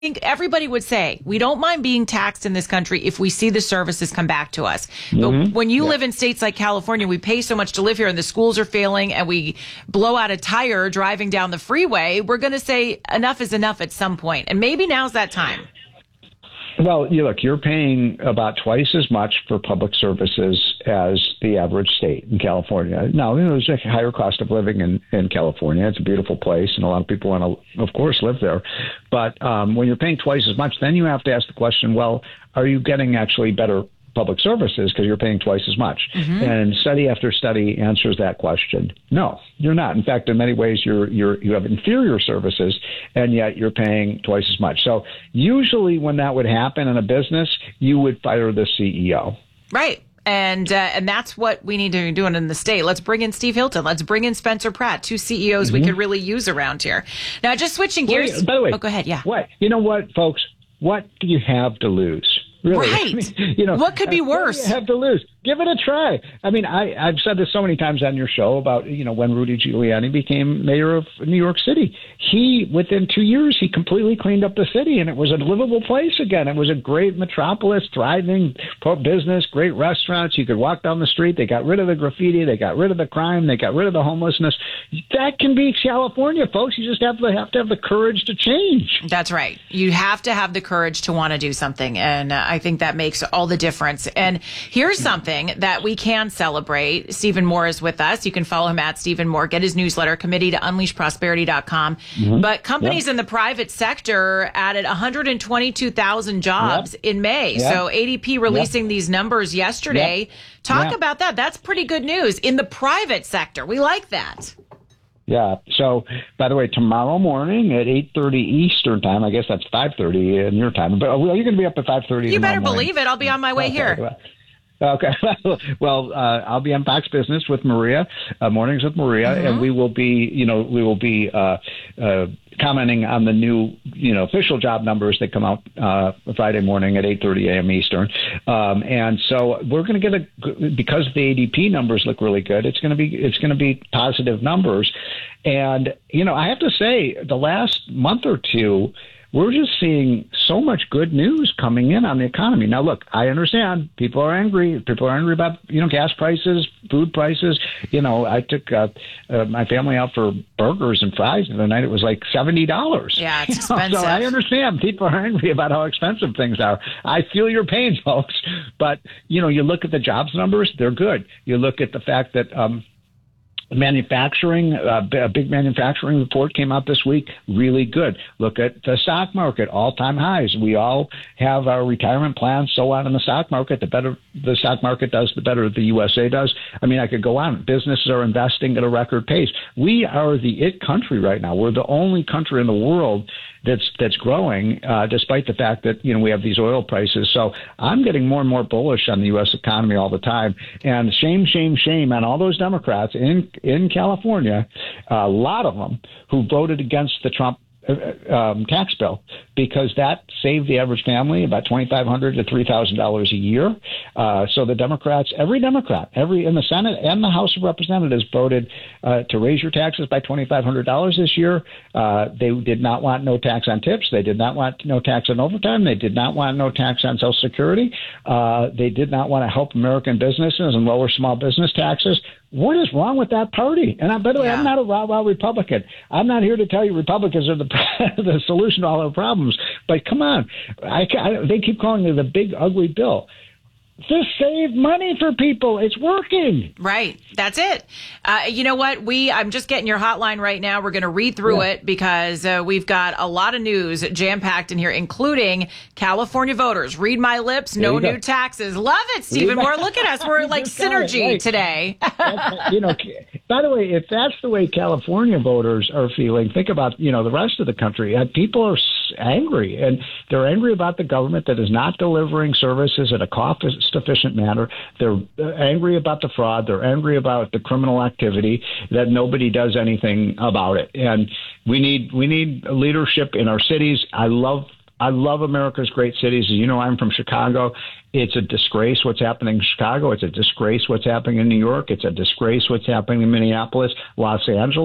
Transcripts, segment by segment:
think everybody would say we don't mind being taxed in this country if we see the services come back to us. But when you live in states like California, we pay so much to live here and the schools are failing and we blow out a tire driving down the freeway, we're going to say enough is enough at some point. And maybe now's that time. Well, you're paying about twice as much for public services as the average state in California. Now, there's a higher cost of living in California. It's a beautiful place, and a lot of people want to, of course, live there. But when you're paying twice as much, then you have to ask the question, well, are you getting actually better public services because you're paying twice as much? And study after study answers that question. No, you're not. In fact, in many ways, you have inferior services, and yet you're paying twice as much. So usually when that would happen in a business, you would fire the CEO. Right. And that's what we need to be doing in the state. Let's bring in Steve Hilton. Let's bring in Spencer Pratt, two CEOs we could really use around here. Now, just switching gears. By the way, go ahead. Yeah. What? You know what, folks? What do you have to lose? Really? Right. I mean, what could be worse? What do you have to lose? Give it a try. I mean, I've said this so many times on your show about, when Rudy Giuliani became mayor of New York City. Within 2 years, he completely cleaned up the city, and it was a livable place again. It was a great metropolis, thriving business, great restaurants. You could walk down the street. They got rid of the graffiti. They got rid of the crime. They got rid of the homelessness. That can be California, folks. You just have to have the courage to change. That's right. You have to have the courage to want to do something, and I think that makes all the difference. And here's something that we can celebrate. Stephen Moore is with us. You can follow him at Stephen Moore. Get his newsletter, committee to unleashprosperity.com. But companies in the private sector added 122,000 jobs in May. So ADP releasing these numbers yesterday. Talk about that. That's pretty good news in the private sector. We like that. Yeah. So, by the way, tomorrow morning at 8:30 Eastern time, I guess that's 5:30 in your time. But are you going to be up at 5:30? You better believe it. I'll be on my way here. Okay. Well, I'll be on Fox Business with Maria, Mornings with Maria, and we will be commenting on the new, official job numbers that come out Friday morning at 8:30 a.m. Eastern. And so we're going to get because the ADP numbers look really good. It's going to be positive numbers. And, I have to say the last month or two, we're just seeing so much good news coming in on the economy. Now, look, I understand people are angry. People are angry about, gas prices, food prices. I took my family out for burgers and fries the other night. It was like $70. Yeah, it's expensive. So I understand people are angry about how expensive things are. I feel your pain, folks. But, you look at the jobs numbers, they're good. You look at the fact that manufacturing, a big manufacturing report came out this week, really good. Look at the stock market, all-time highs. We all have our retirement plans so on in the stock market. The better the stock market does, the better the USA does. I mean, I could go on. Businesses are investing at a record pace. We are the it country right now. We're the only country in the world that's growing, despite the fact that, we have these oil prices. So I'm getting more and more bullish on the U.S. economy all the time. And shame, shame, shame on all those Democrats in California, a lot of them who voted against the Trump tax bill, because that saved the average family about $2,500 to $3,000 a year. So the Democrats, every Democrat, in the Senate and the House of Representatives voted to raise your taxes by $2,500 this year. They did not want no tax on tips. They did not want no tax on overtime. They did not want no tax on Social Security. They did not want to help American businesses and lower small business taxes. What is wrong with that party? And by the way, I'm not a rah-rah Republican. I'm not here to tell you Republicans are the solution to all our problems. But come on, they keep calling it the big ugly bill. Just save money for people. It's working. Right. That's it. You know what? I'm just getting your hotline right now. We're going to read through it because we've got a lot of news jam-packed in here, including California voters. Read my lips. No new taxes. Love it, Stephen Moore. Look at us. We're like synergy today. By the way, if that's the way California voters are feeling, think about, the rest of the country. People are angry, and they're angry about the government that is not delivering services at a cost-efficient manner. They're angry about the fraud. They're angry about the criminal activity, that nobody does anything about it. And we need leadership in our cities. I love America's great cities. As you know, I'm from Chicago. It's a disgrace what's happening in Chicago. It's a disgrace what's happening in New York. It's a disgrace what's happening in Minneapolis. Los Angeles,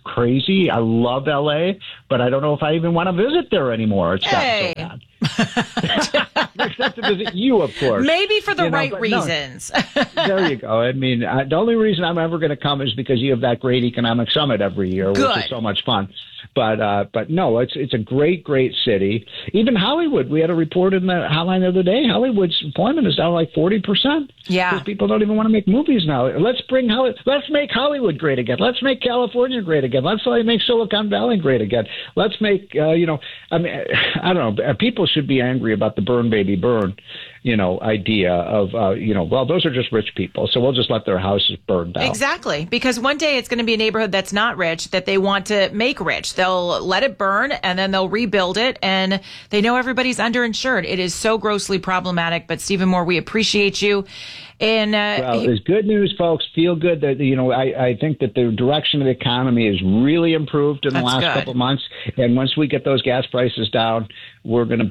crazy. I love L.A., but I don't know if I even want to visit there anymore. It's Hey. so bad. Except to visit you, of course. Maybe for the right but reasons. There you go. I mean, the only reason I'm ever going to come is because you have that great economic summit every year, which is so much fun. But no, it's a great city. Even Hollywood, we had a report in the hotline the other day. Hollywood's employment is down like 40%. Yeah, because people don't even want to make movies now. Let's make Hollywood great again. Let's make California great again. Let's make Silicon Valley great again. Let's make I don't know. People should be angry about the burn baby burn, idea of well, those are just rich people, so we'll just let their houses burn down. Exactly, because one day it's going to be a neighborhood that's not rich that they want to make rich. They'll let it burn and then they'll rebuild it, and they know everybody's underinsured. It is so grossly problematic. But Stephen Moore, we appreciate you. And well, it's good news, folks. Feel good that I think that the direction of the economy has really improved in the last couple of months. And once we get those gas prices down, we're going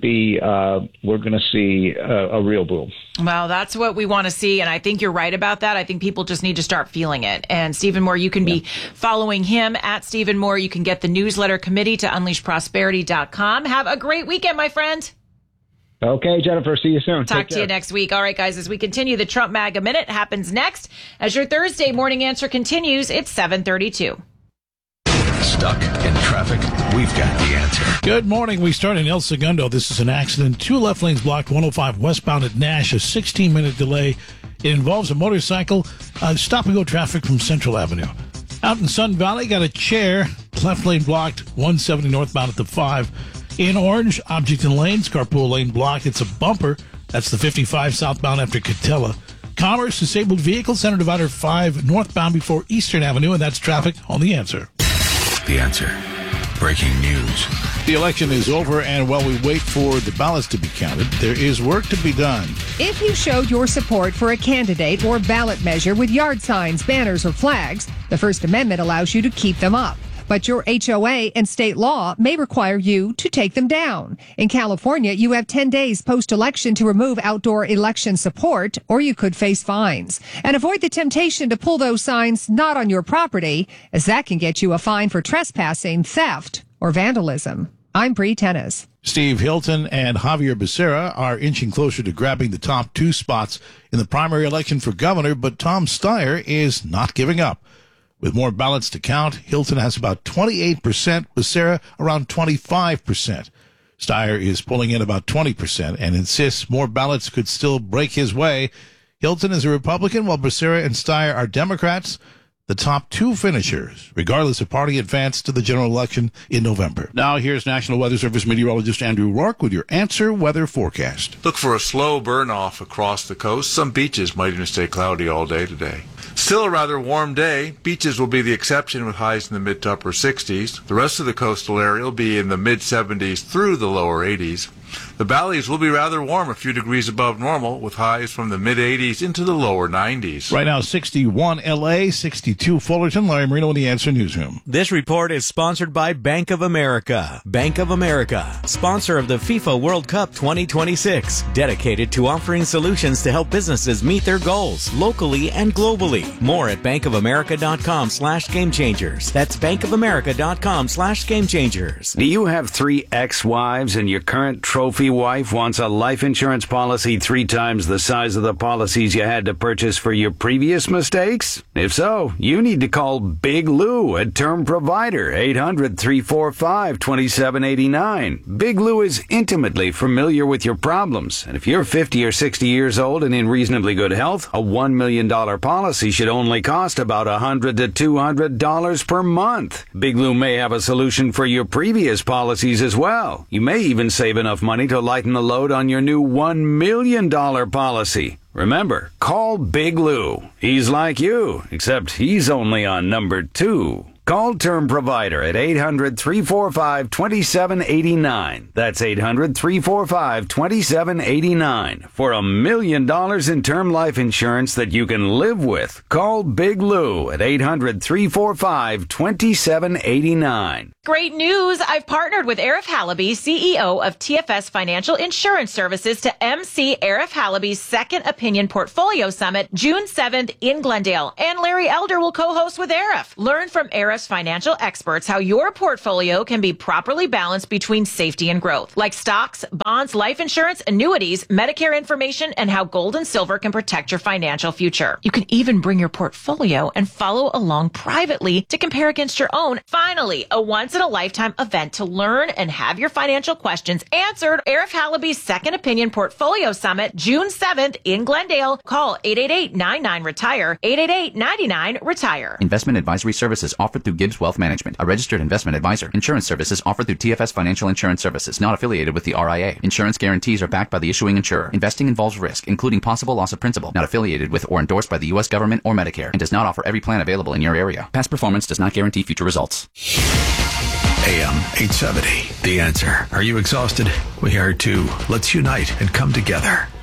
to see a real boom. Well, that's what we want to see, and I think you're right about that. I think people just need to start feeling it. And Stephen Moore, you can be following him at Stephen Moore. You can get the newsletter committee to unleashprosperity.com. Have a great weekend, my friend. Okay, Jennifer, see you soon. Talk to you next week. All right, guys, as we continue, the Trump MAGA Minute happens next. As your Thursday morning answer continues, it's 7:32. Stuck in traffic? We've got the answer. Good morning. We start in El Segundo. This is an accident. 2 left lanes blocked, 105 westbound at Nash, a 16-minute delay. It involves a motorcycle. Stop-and-go traffic from Central Avenue. Out in Sun Valley, got a chair. Left lane blocked, 170 northbound at the 5. In Orange, Objecton Lanes, carpool lane blocked. It's a bumper. That's the 55 southbound after Catella. Commerce, disabled vehicle, center divider 5 northbound before Eastern Avenue, and that's traffic on The Answer. The Answer. Breaking news. The election is over, and while we wait for the ballots to be counted, there is work to be done. If you showed your support for a candidate or ballot measure with yard signs, banners, or flags, the First Amendment allows you to keep them up. But your HOA and state law may require you to take them down. In California, you have 10 days post-election to remove outdoor election support, or you could face fines. And avoid the temptation to pull those signs not on your property, as that can get you a fine for trespassing, theft, or vandalism. I'm Bree Tennis. Steve Hilton and Javier Becerra are inching closer to grabbing the top 2 spots in the primary election for governor, but Tom Steyer is not giving up. With more ballots to count, Hilton has about 28%, Becerra around 25%. Steyer is pulling in about 20% and insists more ballots could still break his way. Hilton is a Republican, while Becerra and Steyer are Democrats. The top 2 finishers, regardless of party, advance to the general election in November. Now here's National Weather Service meteorologist Andrew Rourke with your Answer Weather Forecast. Look for a slow burn-off across the coast. Some beaches might even stay cloudy all day today. Still a rather warm day. Beaches will be the exception with highs in the mid to upper 60s. The rest of the coastal area will be in the mid 70s through the lower 80s. The valleys will be rather warm, a few degrees above normal, with highs from the mid-80s into the lower 90s. Right now, 61 L.A., 62 Fullerton. Larry Marino in the Answer Newsroom. This report is sponsored by Bank of America. Bank of America, sponsor of the FIFA World Cup 2026, dedicated to offering solutions to help businesses meet their goals locally and globally. More at bankofamerica.com/gamechangers. That's bankofamerica.com/gamechangers. Do you have 3 ex-wives and your current trophy wife wants a life insurance policy 3 times the size of the policies you had to purchase for your previous mistakes? If so, you need to call Big Lou at Term Provider, 800-345-2789. Big Lou is intimately familiar with your problems, and if you're 50 or 60 years old and in reasonably good health, a $1 million policy should only cost about $100 to $200 per month. Big Lou may have a solution for your previous policies as well. You may even save enough money to lighten the load on your new $1 million policy. Remember, call Big Lou. He's like you, except he's only on number 2. Call Term Provider at 800-345-2789. That's 800-345-2789 for $1 million in term life insurance that you can live with. Call Big Lou at 800-345-2789. Great news! I've partnered with Arif Halaby, CEO of TFS Financial Insurance Services, to MC Arif Halaby's Second Opinion Portfolio Summit, June 7th in Glendale. And Larry Elder will co-host with Arif. Learn from Arif's financial experts how your portfolio can be properly balanced between safety and growth, like stocks, bonds, life insurance, annuities, Medicare information, and how gold and silver can protect your financial future. You can even bring your portfolio and follow along privately to compare against your own. Finally, a once-in-a-lifetime event to learn and have your financial questions answered. Arif Halaby's Second Opinion Portfolio Summit, June 7th in Glendale. Call 888-99-RETIRE, 888-99-RETIRE. Investment advisory services offered through Gibbs Wealth Management, a registered investment advisor. Insurance services offered through TFS Financial Insurance Services, not affiliated with the RIA. Insurance guarantees are backed by the issuing insurer. Investing involves risk, including possible loss of principal. Not affiliated with or endorsed by the U.S. government or Medicare, and does not offer every plan available in your area. Past performance does not guarantee future results. AM 870. The Answer. Are you exhausted? We are too. Let's unite and come together.